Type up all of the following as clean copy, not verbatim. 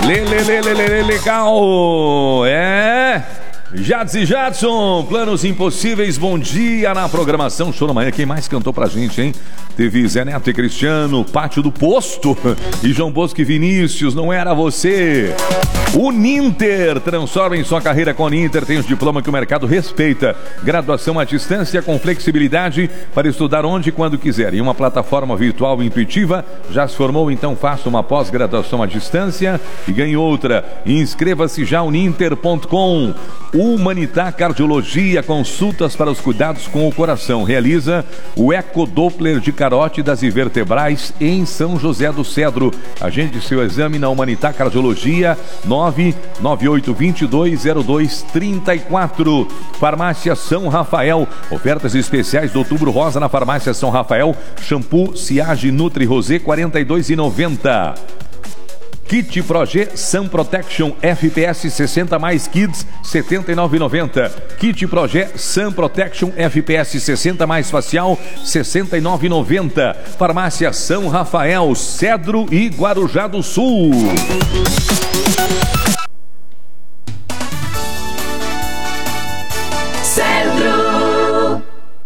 Legal! Jades e Jadson, Planos Impossíveis, bom dia na programação. Show da manhã, quem mais cantou pra gente, hein? Teve Zé Neto e Cristiano, Pátio do Posto e João Bosco e Vinícius, não era você. O Ninter, transforma em sua carreira com o Ninter, tem os diplomas que o mercado respeita. Graduação à distância com flexibilidade para estudar onde e quando quiser. Em uma plataforma virtual intuitiva, já se formou, então faça uma pós-graduação à distância e ganhe outra. Inscreva-se já no ninter.com. Humanitar Cardiologia, consultas para os cuidados com o coração. Realiza o ecodoppler de carótidas e vertebrais em São José do Cedro. Agende seu exame na Humanitar Cardiologia, 998220234. Farmácia São Rafael, ofertas especiais do Outubro Rosa na Farmácia São Rafael. Shampoo Siage Nutri Rosé, R$ 42,90. Kit Projet Sun Protection FPS 60 mais Kids, R$ 79,90. Kit Projet Sun Protection FPS 60 mais Facial, R$ 69,90. Farmácia São Rafael, Cedro e Guarujá do Sul. Cedro.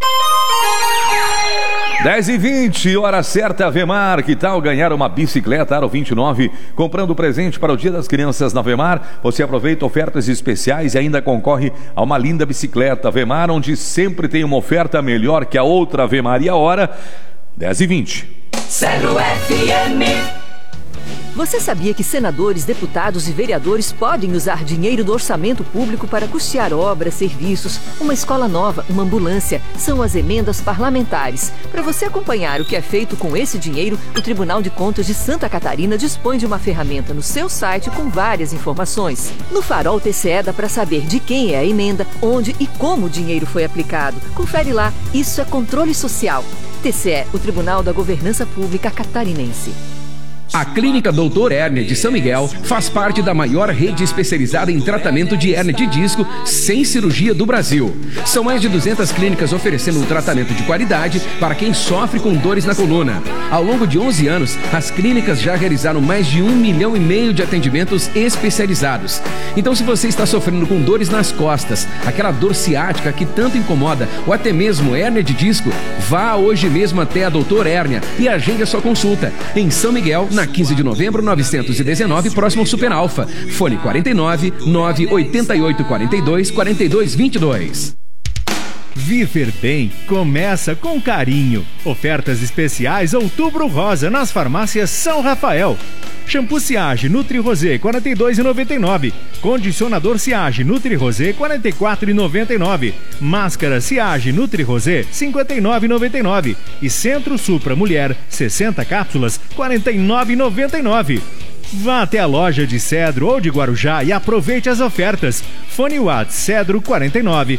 10h20, hora certa, Vemar. Que tal ganhar uma bicicleta Aro 29? Comprando presente para o Dia das Crianças na Vemar, você aproveita ofertas especiais e ainda concorre a uma linda bicicleta. Vemar, onde sempre tem uma oferta melhor que a outra. Vemar, e a hora? 10h20. Cedro FM. Você sabia que senadores, deputados e vereadores podem usar dinheiro do orçamento público para custear obras, serviços, uma escola nova, uma ambulância? São as emendas parlamentares. Para você acompanhar o que é feito com esse dinheiro, o Tribunal de Contas de Santa Catarina dispõe de uma ferramenta no seu site com várias informações. No Farol TCE dá para saber de quem é a emenda, onde e como o dinheiro foi aplicado. Confere lá, isso é controle social. TCE, o Tribunal da Governança Pública Catarinense. A Clínica Doutor Hérnia de São Miguel faz parte da maior rede especializada em tratamento de hérnia de disco sem cirurgia do Brasil. São mais de 200 clínicas oferecendo um tratamento de qualidade para quem sofre com dores na coluna. Ao longo de 11 anos, as clínicas já realizaram mais de 1,5 milhão de atendimentos especializados. Então, se você está sofrendo com dores nas costas, aquela dor ciática que tanto incomoda, ou até mesmo hérnia de disco, vá hoje mesmo até a Doutor Hérnia e agende a sua consulta. Em São Miguel, na 15 de novembro, 919, próximo ao Super Alfa. Fone 49 988 42 42 22. Viver Bem começa com carinho. Ofertas especiais Outubro Rosa nas farmácias São Rafael. Shampoo Siage Nutri Rosé, R$ 42,99. Condicionador Siage Nutri Rosé, R$ 44,99. Máscara Siage Nutri Rosé, R$ 59,99. E Centro Supra Mulher, 60 cápsulas, R$ 49,99. Vá até a loja de Cedro ou de Guarujá e aproveite as ofertas. Fone WhatsApp Cedro 49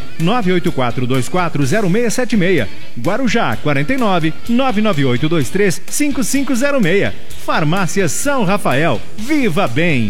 984240676. Guarujá 49 99823 5506. Farmácia São Rafael. Viva Bem!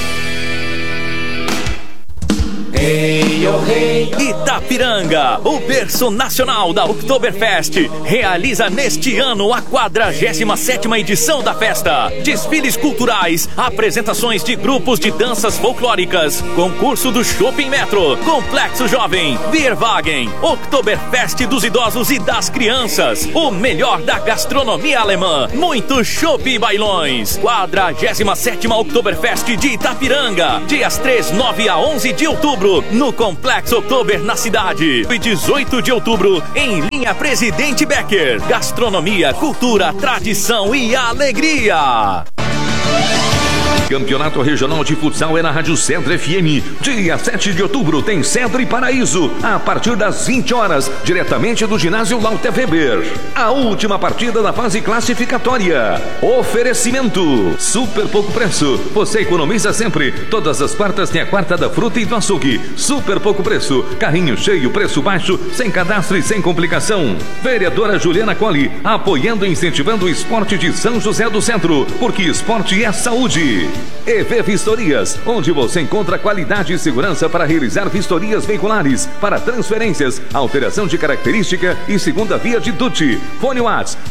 Hey, oh, hey, oh. Itapiranga, o berço nacional da Oktoberfest, realiza neste ano a 47ª edição da festa. Desfiles culturais, apresentações de grupos de danças folclóricas, concurso do Shopping Metro, Complexo Jovem, Bierwagen, Oktoberfest dos idosos e das crianças, o melhor da gastronomia alemã, muito chopp e bailões. 47ª Oktoberfest de Itapiranga, dias 3, 9 a 11 de outubro. No Complexo Oktober na cidade. E 18 de outubro em linha Presidente Becker. Gastronomia, cultura, tradição e alegria. Campeonato Regional de Futsal é na Rádio Cedro FM. Dia 7 de outubro tem Cedro e Paraíso, a partir das 20 horas, diretamente do ginásio Lauter Weber. A última partida da fase classificatória. Oferecimento: super pouco preço. Você economiza sempre. Todas as quartas tem a quarta da fruta e do açougue. Super pouco preço. Carrinho cheio, preço baixo, sem cadastro e sem complicação. Vereadora Juliana Colli, apoiando e incentivando o esporte de São José do Centro, porque esporte é saúde. EV Vistorias, onde você encontra qualidade e segurança para realizar vistorias veiculares, para transferências, alteração de característica e segunda via de DUT. Fone WhatsApp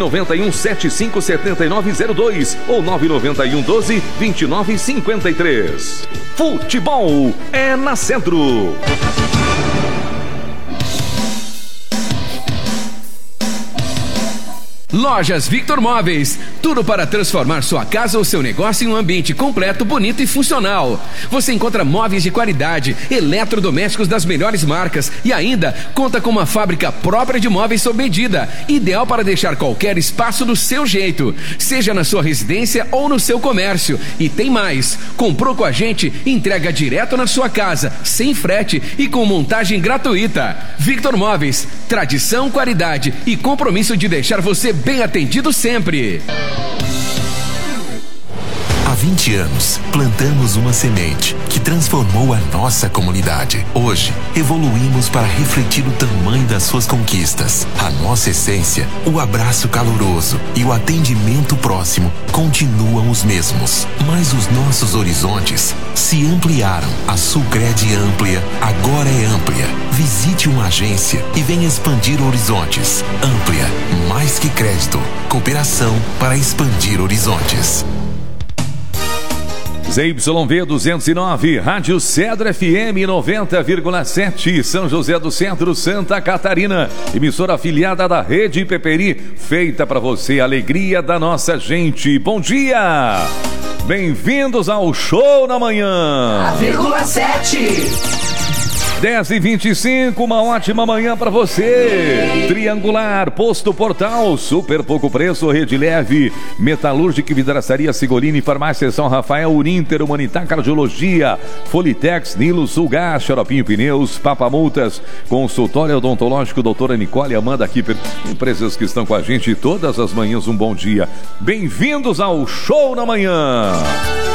991-757902 ou 991-12-2953. Futebol é na Centro. Lojas Victor Móveis, tudo para transformar sua casa ou seu negócio em um ambiente completo, bonito e funcional. Você encontra móveis de qualidade, eletrodomésticos das melhores marcas e ainda conta com uma fábrica própria de móveis sob medida, ideal para deixar qualquer espaço do seu jeito, seja na sua residência ou no seu comércio. E tem mais, comprou com a gente, entrega direto na sua casa, sem frete e com montagem gratuita. Victor Móveis, tradição, qualidade e compromisso de deixar você bem atendido sempre. Há 20 anos, plantamos uma semente que transformou a nossa comunidade. Hoje, evoluímos para refletir o tamanho das suas conquistas. A nossa essência, o abraço caloroso e o atendimento próximo continuam os mesmos. Mas os nossos horizontes se ampliaram. A Sulcred Amplia agora é Amplia. Visite uma agência e venha expandir horizontes. Amplia, mais que crédito. Cooperação para expandir horizontes. ZYV 209, Rádio Cedro FM 90,7, São José do Centro, Santa Catarina. Emissora afiliada da Rede Peperi, feita para você, alegria da nossa gente. Bom dia! Bem-vindos ao Show na Manhã. 1,7. 10h25, uma ótima manhã para você. Triangular, Posto Portal, super pouco preço, Rede Leve, Metalúrgica e Vidraçaria Sigolini, Farmácia São Rafael, Uninter, Humanitar Cardiologia, Folitex, Nilo, Sulgás, Xaropinho Pneus, Papamultas, Consultório Odontológico, doutora Nicole Amanda Kipper, empresas que estão com a gente todas as manhãs, um bom dia. Bem-vindos ao Show na Manhã.